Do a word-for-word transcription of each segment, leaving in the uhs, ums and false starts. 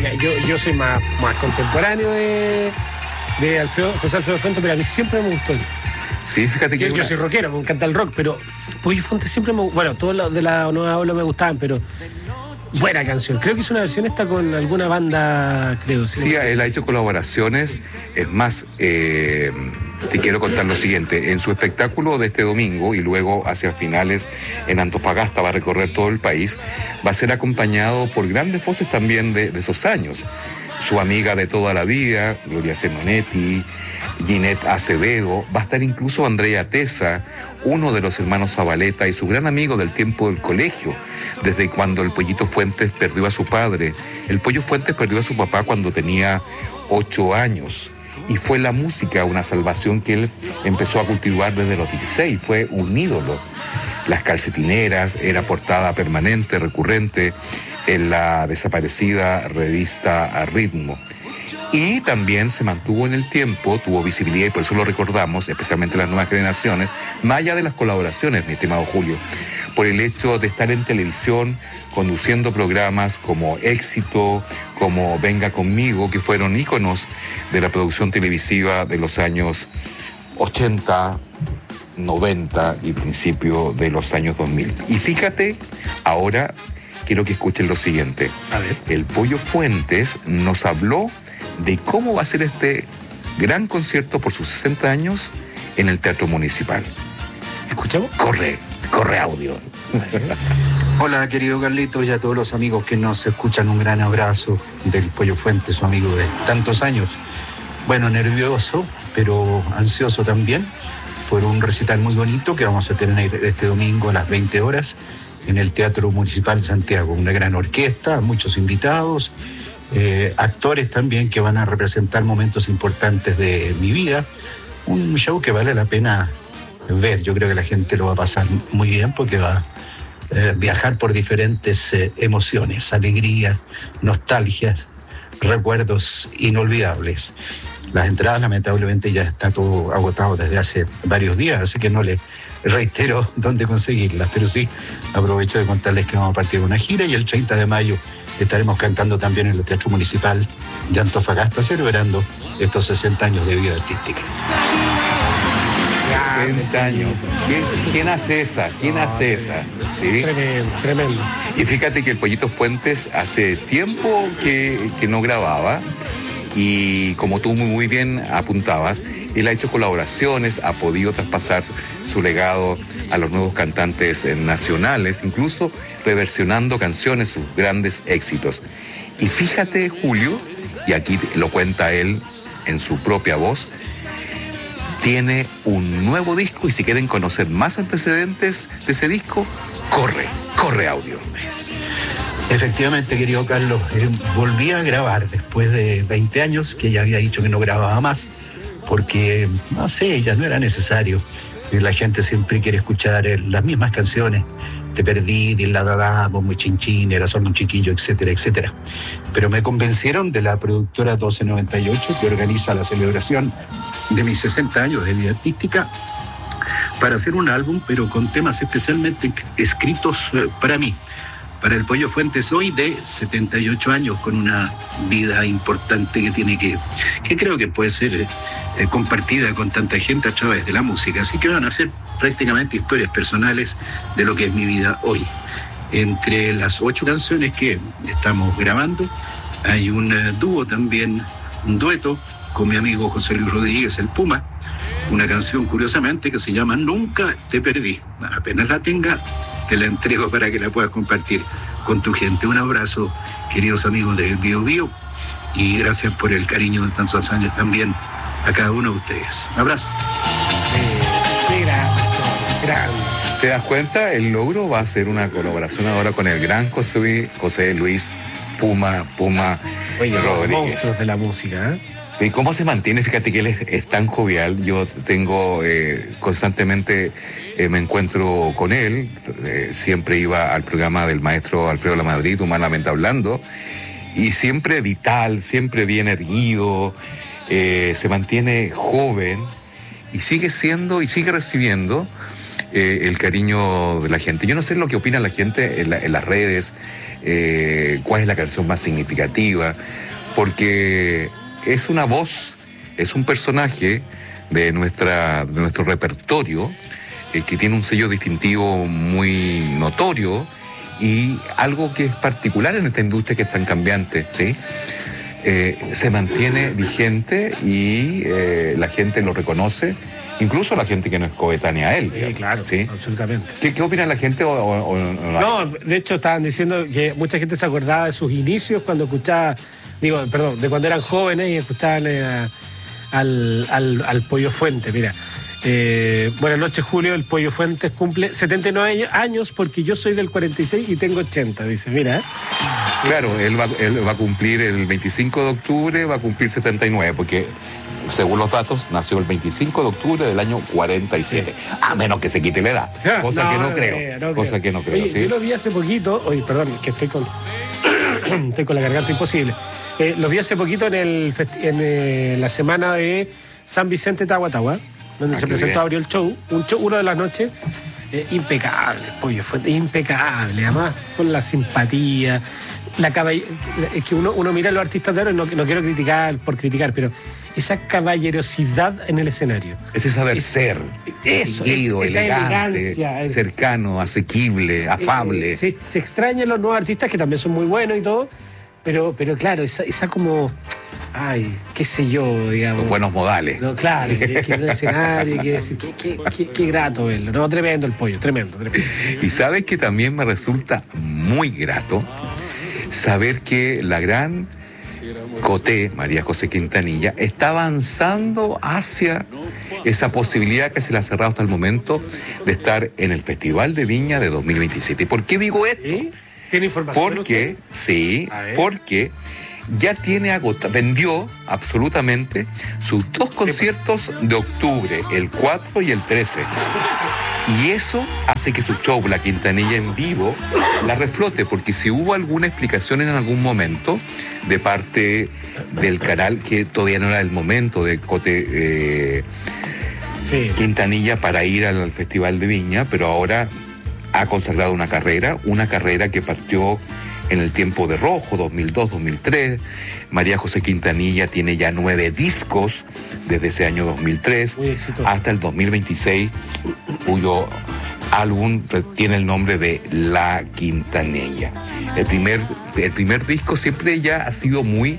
mira, yo, yo soy más, más contemporáneo de, de Alfredo, José Alfredo Fuentes, pero a mí siempre me gustó él. Sí, fíjate que Yo, una... yo soy rockero, me encanta el rock, pero Pollo Fuentes siempre me... Bueno, todos los de la nueva ola me gustaban, pero... Buena canción. Creo que es una versión esta con alguna banda, creo. Sí, él ha hecho colaboraciones. Es más, eh, te quiero contar lo siguiente. En su espectáculo de este domingo y luego hacia finales en Antofagasta, va a recorrer todo el país, va a ser acompañado por grandes voces también de, de esos años. Su amiga de toda la vida, Gloria Simonetti, Ginette Acevedo, va a estar incluso Andrea Tesa, uno de los hermanos Zabaleta y su gran amigo del tiempo del colegio, desde cuando el Pollito Fuentes perdió a su padre. El Pollo Fuentes perdió a su papá cuando tenía ocho años y fue la música una salvación que él empezó a cultivar desde los dieciséis, fue un ídolo. Las Calcetineras era portada permanente, recurrente en la desaparecida revista A Ritmo. Y también se mantuvo en el tiempo, tuvo visibilidad y por eso lo recordamos, especialmente las nuevas generaciones, más allá de las colaboraciones, mi estimado Julio, por el hecho de estar en televisión conduciendo programas como Éxito, como Venga Conmigo, que fueron íconos de la producción televisiva de los años ochenta, noventa y principio de los años dos mil. Y fíjate, ahora quiero que escuchen lo siguiente. A ver. El Pollo Fuentes nos habló de cómo va a ser este gran concierto por sus sesenta años en el Teatro Municipal. ¿Escuchamos? Corre, corre audio. Hola, querido Carlitos, y a todos los amigos que nos escuchan, un gran abrazo del Pollo Fuentes, su amigo de tantos años. Bueno, nervioso, pero ansioso también, por un recital muy bonito que vamos a tener este domingo a las veinte horas en el Teatro Municipal Santiago. Una gran orquesta, muchos invitados, eh, actores también que van a representar momentos importantes de mi vida. Un show que vale la pena ver. Yo creo que la gente lo va a pasar muy bien porque va a eh, viajar por diferentes eh, emociones, alegrías, nostalgias, recuerdos inolvidables. Las entradas lamentablemente ya está todo agotado desde hace varios días, así que no les reitero dónde conseguirlas, pero sí aprovecho de contarles que vamos a partir de una gira y el treinta de mayo estaremos cantando también en el Teatro Municipal de Antofagasta, celebrando estos sesenta años de vida artística. sesenta años. ¿Quién, quién hace esa? ¿Quién No, hace esa? ¿Sí? Tremendo, tremendo. Y fíjate que el Pollito Fuentes hace tiempo que, que no grababa y como tú muy, muy bien apuntabas, él ha hecho colaboraciones, ha podido traspasar su legado a los nuevos cantantes nacionales, incluso reversionando canciones, sus grandes éxitos. Y fíjate, Julio, y aquí lo cuenta él en su propia voz, tiene un nuevo disco y si quieren conocer más antecedentes de ese disco, corre, corre audio. Efectivamente, querido Carlos, eh, volví a grabar después de veinte años, que ya había dicho que no grababa más, porque, no sé, ya no era necesario. Eh, la gente siempre quiere escuchar eh, las mismas canciones. Te perdí, Dila Dada, Bombo y Chinchín, Era solo un chiquillo, etcétera, etcétera. Pero me convencieron de la productora doce noventa y ocho, que organiza la celebración de mis sesenta años de vida artística, para hacer un álbum, pero con temas especialmente escritos eh, para mí. Para el Pollo Fuentes hoy de setenta y ocho años, con una vida importante que tiene que, que creo que puede ser eh, compartida con tanta gente a través de la música. Así que van a ser prácticamente historias personales de lo que es mi vida hoy. Entre las ocho canciones que estamos grabando, hay un uh, dúo también, un dueto con mi amigo José Luis Rodríguez, el Puma, una canción curiosamente que se llama Nunca te perdí. Apenas la tenga, te la entrego para que la puedas compartir con tu gente. Un abrazo, queridos amigos de Bio Bio, y gracias por el cariño de tantos años también a cada uno de ustedes. Un abrazo. Eh, grande, grande. ¿Te das cuenta? El logro va a ser una colaboración ahora con el gran José, José Luis Puma, Puma Oye, los Rodríguez. monstruos de la música, ¿eh? ¿Y cómo se mantiene? Fíjate que él es, es tan jovial. Yo tengo eh, constantemente, eh, me encuentro con él. Eh, siempre iba al programa del maestro Alfredo Lamadrid, Humanamente Hablando, y siempre vital, siempre bien erguido, eh, se mantiene joven y sigue siendo y sigue recibiendo eh, el cariño de la gente. Yo no sé lo que opina la gente en, la, en las redes, eh, cuál es la canción más significativa, porque es una voz, es un personaje de, nuestra, de nuestro repertorio eh, que tiene un sello distintivo muy notorio y algo que es particular en esta industria que es tan cambiante, ¿sí? Eh, se mantiene vigente y eh, la gente lo reconoce, incluso la gente que no es coetánea a él. Sí, claro, ¿sí? Absolutamente. ¿Qué, qué opina la gente? O, o, o, no, de hecho estaban diciendo que mucha gente se acordaba de sus inicios cuando escuchaba, digo, perdón, de cuando eran jóvenes y escuchaban eh, a, al, al, al Pollo Fuente. Mira, eh, buenas noches, Julio. El Pollo Fuentes cumple setenta y nueve años porque yo soy del cuarenta y seis y tengo ochenta, dice, mira. ¿eh? Claro, él va, él va a cumplir el veinticinco de octubre, va a cumplir setenta y nueve, porque según los datos nació el veinticinco de octubre del año cuarenta y siete, sí. A menos que se quite la edad, ja, cosa no, que no, no creo, creo no cosa creo. que no creo. Oye, ¿sí? Yo lo vi hace poquito, oye, perdón, que estoy con estoy con la garganta imposible. Eh, lo vi hace poquito en, el festi- en eh, la semana de San Vicente Tahuatahua, donde ah, se presentó, bien. abrió el show, un show, uno de las noches, eh, impecable, Pollo Fuente, impecable, además con la simpatía, la caball- es que uno, uno mira a los artistas de ahora, no, no quiero criticar por criticar, pero esa caballerosidad en el escenario. Ese saber Es- ser, eso, seguido, es- esa elegante, elegancia, es- cercano, asequible, afable. Eh, se, se extrañan los nuevos artistas que también son muy buenos y todo, pero, pero claro, esa, esa como, ay, qué sé yo, digamos. Los buenos modales. No, claro, que, que en el escenario, que decir, qué, qué, qué, qué grato verlo. No, tremendo el Pollo, tremendo, tremendo. Y sabes que también me resulta muy grato saber que la gran Coté, María José Quintanilla, está avanzando hacia esa posibilidad que se le ha cerrado hasta el momento de estar en el Festival de Viña de dos mil veintisiete. ¿Y por qué digo esto? ¿Sí? ¿Tiene información Porque, usted? sí, A ver. porque ya tiene agotado, vendió absolutamente sus dos conciertos de octubre, el cuatro y el trece. Y eso hace que su show, La Quintanilla en vivo, la reflote, porque si hubo alguna explicación en algún momento de parte del canal, que todavía no era el momento de Cote eh, Sí. Quintanilla para ir al Festival de Viña, pero ahora ha consagrado una carrera, una carrera que partió en el tiempo de Rojo, dos mil dos, dos mil tres. María José Quintanilla tiene ya nueve discos desde ese año dos mil tres Muy exitoso. hasta el dos mil veintiséis, cuyo álbum tiene el nombre de La Quintanilla. El primer, el primer disco siempre ella ha sido muy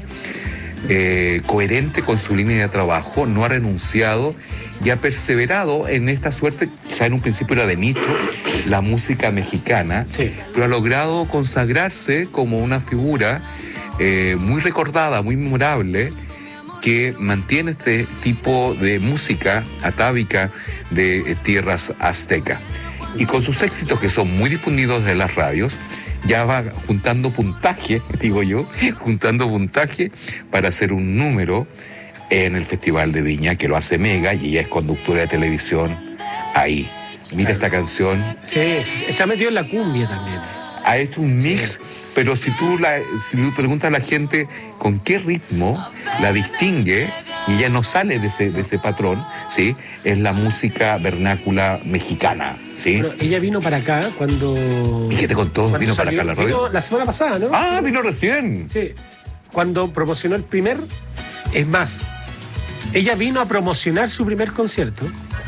eh, coherente con su línea de trabajo, no ha renunciado y ha perseverado en esta suerte, quizá en un principio era de nicho, la música mexicana, Sí. pero ha logrado consagrarse como una figura eh, muy recordada, muy memorable, que mantiene este tipo de música atávica de eh, tierras aztecas. Y con sus éxitos, que son muy difundidos en las radios, ya va juntando puntaje, digo yo, juntando puntaje para hacer un número en el Festival de Viña, que lo hace Mega, y ella es conductora de televisión ahí. Mira esta canción, Sí, se ha metido en la cumbia también. ha hecho un mix, pero si tú, la, si tú preguntas a la gente con qué ritmo la distingue, y ella no sale de ese, de ese patrón, ¿sí? Es la música vernácula mexicana, ¿sí? Pero ella vino para acá cuando... ¿Y qué te contó? cuando ¿Vino para salió- acá a la radio? vino la semana pasada, ¿no? Ah, vino recién. Sí. Cuando promocionó el primer... Es más, ella vino a promocionar su primer concierto.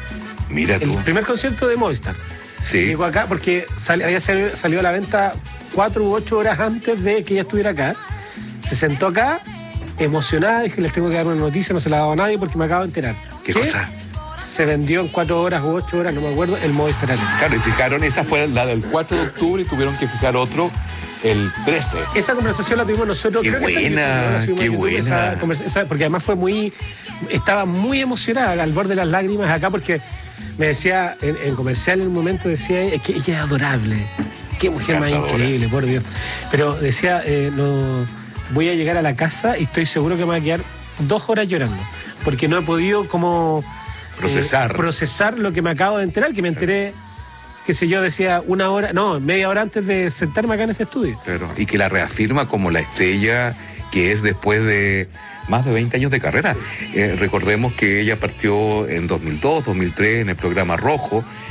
Mira El tú. primer concierto de Movistar. Sí. Llegó acá porque sal- había salido, salido a la venta cuatro u ocho horas antes de que ella estuviera acá. Se sentó acá, emocionada, dije, les tengo que dar una noticia, no se la ha dado a nadie porque me acabo de enterar. ¿Qué Que cosa? Se vendió en cuatro horas u ocho horas, no me acuerdo, el Movistar Arena. Claro, y fijaron, esa fue la del cuatro de octubre y tuvieron que fijar otro el trece. Esa conversación la tuvimos nosotros. Qué creo que está en buena, YouTube, ¿no? La subimos qué a YouTube, esa buena. conversa- esa- porque además fue muy... Estaba muy emocionada, al borde de las lágrimas acá, porque me decía, en el comercial en un momento decía, es que ella es adorable. Qué mujer más Encantadora. increíble, por Dios. Pero decía, eh, no, voy a llegar a la casa y estoy seguro que me va a quedar dos horas llorando, porque no he podido como... eh, Procesar. procesar lo que me acabo de enterar, que me enteré, qué sé yo, decía una hora, no, media hora antes de sentarme acá en este estudio. Claro, y que la reafirma como la estrella que es después de más de veinte años de carrera. Eh, recordemos que ella partió en dos mil dos, dos mil tres en el programa Rojo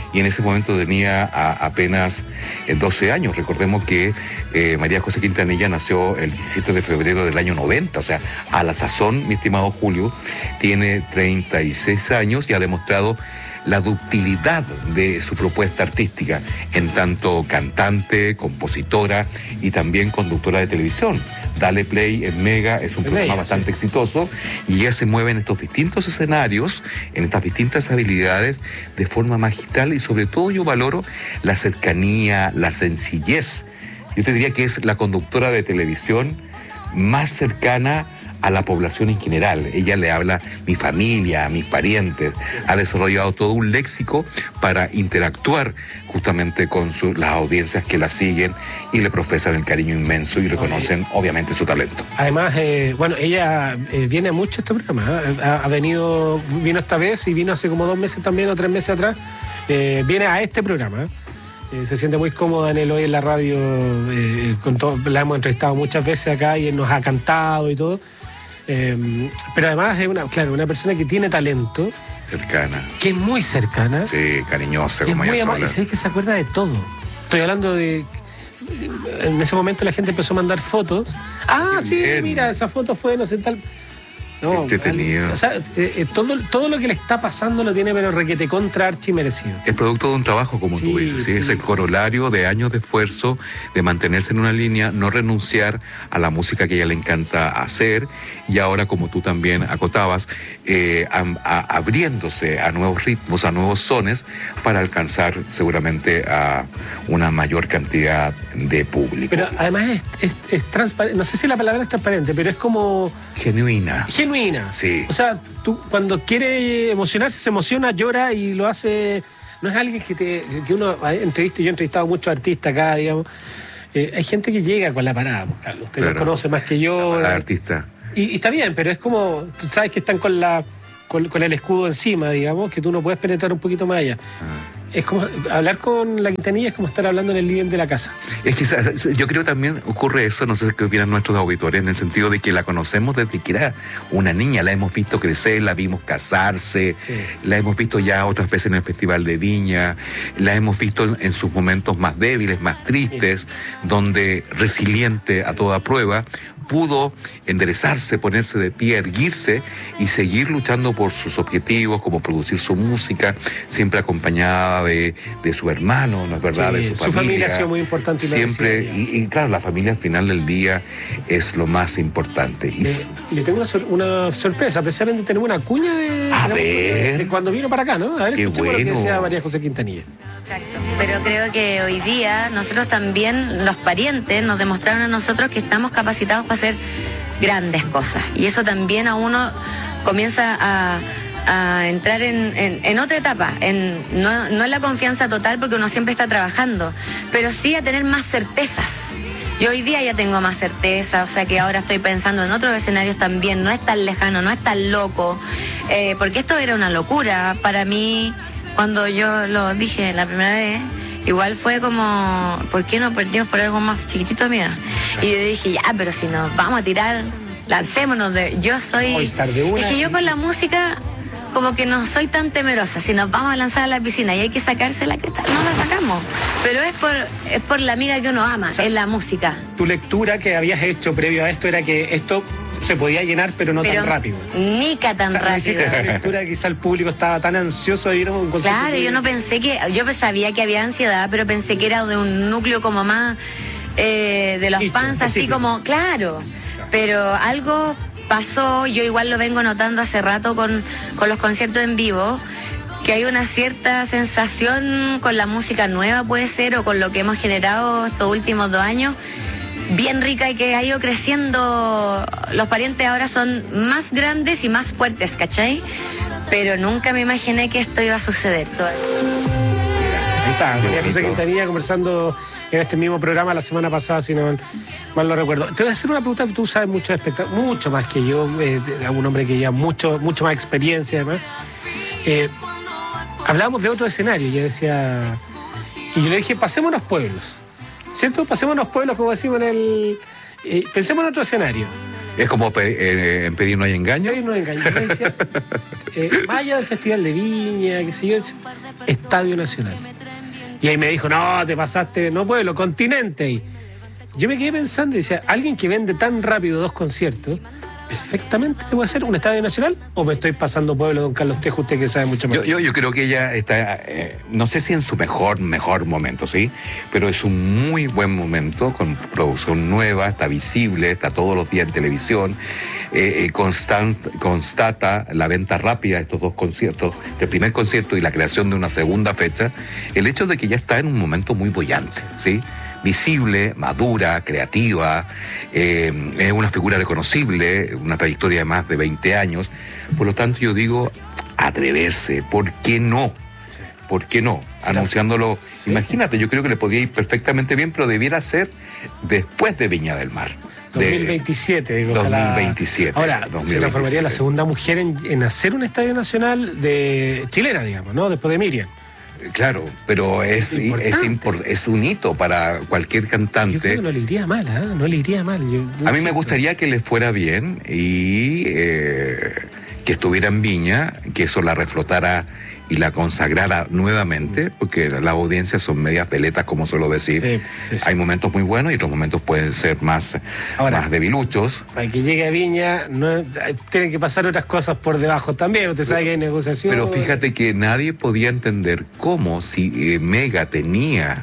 y en ese momento tenía a, apenas doce años. Recordemos que eh, María José Quintanilla nació el diecisiete de febrero del año noventa, o sea, a la sazón, mi estimado Julio, tiene treinta y seis años y ha demostrado la ductilidad de su propuesta artística, en tanto cantante, compositora y también conductora de televisión. Dale Play en Mega es un programa bastante exitoso y ella se mueve en estos distintos escenarios, en estas distintas habilidades de forma magistral y sobre todo yo valoro la cercanía, la sencillez. Yo te diría que es la conductora de televisión más cercana a la población en general. Ella le habla a mi familia, a mis parientes, ha desarrollado todo un léxico para interactuar justamente con su, las audiencias que la siguen y le profesan el cariño inmenso y reconocen obviamente su talento. Además, eh, bueno, ella eh, viene mucho a este programa, ¿eh? ha, ha venido, vino esta vez y vino hace como dos meses también o tres meses atrás, eh, viene a este programa, ¿eh? Eh, se siente muy cómoda en el Hoy en la Radio, eh, con todo, la hemos entrevistado muchas veces acá y nos ha cantado y todo. Eh, pero además es una, claro, una persona que tiene talento. Cercana. Que es muy cercana. Sí, cariñosa, como ella sola. Y sabes que se acuerda de todo. Estoy hablando de... En ese momento la gente empezó a mandar fotos. Ah, sí, bien. Mira, esa foto fue, no sé, tal... No, entretenido. O sea, eh, eh, todo, todo lo que le está pasando lo tiene pero requete contra archi merecido. Es producto de un trabajo, como sí, tú dices, ¿sí? Sí. Es el corolario de años de esfuerzo, de mantenerse en una línea, no renunciar a la música que a ella le encanta hacer, y ahora, como tú también acotabas, eh, a, a, abriéndose a nuevos ritmos, a nuevos sones, para alcanzar seguramente a una mayor cantidad de público. Pero además es, es, es transparente, no sé si la palabra es transparente, pero es como... Genuina. Genuina. Sí. O sea, tú cuando quiere emocionarse, se emociona, llora y lo hace... No es alguien que te que uno entrevista, yo he entrevistado a muchos artistas acá, digamos. Eh, hay gente que llega con la parada, pues, Carlos. Usted claro. Lo conoce más que yo. La parada artista. Y, y está bien, pero es como... Tú sabes que están con la con, con el escudo encima, digamos, que tú no puedes penetrar un poquito más allá. Ah. Es como hablar con la Quintanilla, es como estar hablando en el living de la casa. Es que yo creo también ocurre eso, no sé qué opinan nuestros auditores, en el sentido de que la conocemos desde que era una niña, la hemos visto crecer, la vimos casarse, sí. La hemos visto ya otras veces en el Festival de Viña, la hemos visto en, en sus momentos más débiles, más tristes, sí. Donde resiliente a toda prueba, pudo enderezarse, ponerse de pie, erguirse y seguir luchando por sus objetivos, como producir su música, siempre acompañada de, de su hermano, ¿no es verdad? Sí, de su, su familia. familia ha sido muy importante. Y siempre, y, y claro, la familia al final del día es lo más importante. Y, eh, y le tengo una, sor una sorpresa, precisamente tenemos una cuña de, a de, ver, de cuando vino para acá, ¿no? A ver, qué escuchemos bueno. Lo que decía María José Quintanilla. Exacto, pero creo que hoy día nosotros también, los parientes, nos demostraron a nosotros que estamos capacitados para hacer grandes cosas. Y eso también a uno comienza a, a entrar en, en, en otra etapa, en, no, no en la confianza total porque uno siempre está trabajando, pero sí a tener más certezas. Yo hoy día ya tengo más certeza, o sea que ahora estoy pensando en otros escenarios también, no es tan lejano, no es tan loco, eh, porque esto era una locura para mí cuando yo lo dije la primera vez. Igual fue como, ¿por qué no partimos por algo más chiquitito, mira? Y yo dije, ya, pero si nos vamos a tirar, lancémonos. De, yo soy... Es que yo con la música, como que no soy tan temerosa. Si nos vamos a lanzar a la piscina y hay que sacársela, que está, no la sacamos. Pero es por, es por la amiga que uno ama, o sea, es la música. Tu lectura que habías hecho previo a esto era que esto se podía llenar, pero no pero tan rápido. Nica tan o sea, rápido. Esa lectura, quizá el público estaba tan ansioso de ir a un concierto. Claro, que... yo no pensé que, yo sabía que había ansiedad, pero pensé que era de un núcleo como más eh, de los Listo, fans, así sí, como, claro, pero algo pasó, yo igual lo vengo notando hace rato con, con los conciertos en vivo, que hay una cierta sensación con la música nueva, puede ser, o con lo que hemos generado estos últimos dos años, bien rica y que ha ido creciendo. Los parientes ahora son más grandes y más fuertes, ¿cachai? Pero nunca me imaginé que esto iba a suceder todavía. Ahí está, María José Quintanilla conversando en este mismo programa la semana pasada, si no mal lo recuerdo. Te voy a hacer una pregunta, tú sabes mucho de espectáculo, mucho más que yo, eh, un hombre que ya mucho, mucho más experiencia además. Eh, hablábamos de otro escenario, yo decía, y yo le dije, pasemos los pueblos. ¿Cierto? Pasemos los pueblos, como decimos en el... Eh, pensemos en otro escenario. Es como pe- eh, en Pedir no hay engaño. Pedir no hay engaño. Yo decía, eh, más allá del Festival de Viña, qué sé yo, Estadio Nacional. Y ahí me dijo, no, te pasaste, no pueblo, continente. Y yo me quedé pensando y decía, alguien que vende tan rápido dos conciertos, perfectamente te voy a hacer un Estadio Nacional, o me estoy pasando pueblo, don Carlos Tejo, usted que sabe mucho más. Yo, yo, yo creo que ella está, eh, no sé si en su mejor, mejor momento, ¿sí? Pero es un muy buen momento, con producción nueva, está visible, está todos los días en televisión, eh, eh, constant, constata la venta rápida de estos dos conciertos, del primer concierto y la creación de una segunda fecha, el hecho de que ya está en un momento muy boyante, ¿sí? Visible, madura, creativa, eh, es una figura reconocible, una trayectoria de más de veinte años. Por lo tanto, yo digo, atreverse, ¿por qué no? Sí. ¿Por qué no? Sí, Anunciándolo, sí. Imagínate, yo creo que le podría ir perfectamente bien, pero debiera ser después de Viña del Mar. dos mil veintisiete, digo, ojalá. dos mil veintisiete. Ahora, dos mil veintisiete. se transformaría la segunda mujer en, en hacer un estadio nacional de chilena, digamos, ¿no? Después de Miriam. Claro, pero es, es, es, impor- es un hito para cualquier Yo creo cantante. que no le iría mal, ¿eh? No le iría mal. Yo, yo A mí me siento- gustaría que le fuera bien y eh, que estuviera en Viña, que eso la reflotara y la consagrara nuevamente, porque las audiencias son medias peletas, como suelo decir. Sí, sí, sí. Hay momentos muy buenos y otros momentos pueden ser más, Ahora, más debiluchos. Para que llegue a Viña, no, tienen que pasar otras cosas por debajo también. Usted sabe que hay negociaciones. Pero fíjate que nadie podía entender cómo si eh, Mega tenía,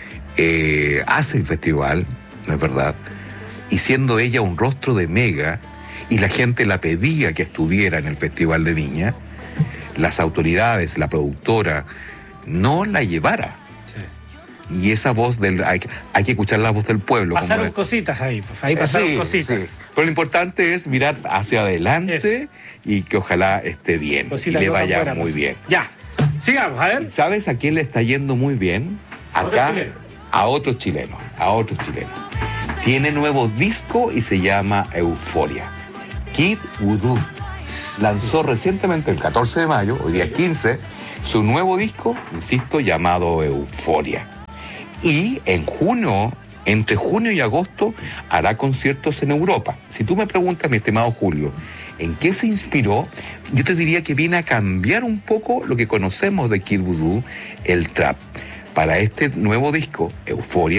eh, hace el festival, ¿no es verdad? Y siendo ella un rostro de Mega, y la gente la pedía que estuviera en el Festival de Viña, las autoridades, la productora, no la llevara. Sí. Y esa voz del... Hay, hay que escuchar la voz del pueblo. como Pasaron es. cositas ahí, pues, ahí pasaron Sí, cositas. sí. Pero lo importante es mirar hacia adelante Eso. y que ojalá esté bien Cositas y le no tan vaya buenas, muy pues. bien. Ya, sigamos, a ver. ¿Sabes a quién le está yendo muy bien? A otro Acá, chileno. a otros chilenos, a otros chilenos. Tiene nuevo disco y se llama Euforia. Kid Voodoo lanzó recientemente, el catorce de mayo, hoy día es quince, su nuevo disco, insisto, llamado Euforia. Y en junio, entre junio y agosto, hará conciertos en Europa. Si tú me preguntas, mi estimado Julio, ¿en qué se inspiró? Yo te diría que viene a cambiar un poco lo que conocemos de Kid Voodoo, el trap. Para este nuevo disco, Euforia,